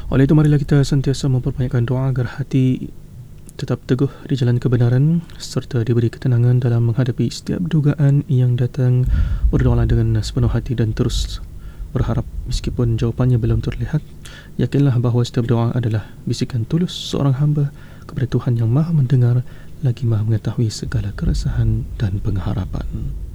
Oleh itu, marilah kita sentiasa memperbanyakkan doa agar hati tetap teguh di jalan kebenaran serta diberi ketenangan dalam menghadapi setiap dugaan yang datang. Berdoalah dengan sepenuh hati dan terus berharap meskipun jawapannya belum terlihat. Yakinlah bahawa setiap doa adalah bisikan tulus seorang hamba kepada Tuhan yang Maha Mendengar lagi Maha Mengetahui segala keresahan dan pengharapan.